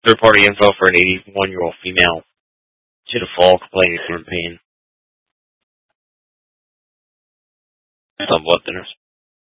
Third-party info for an 81-year-old female. She had a fall, complaining of pain. Somewhat, the nurse.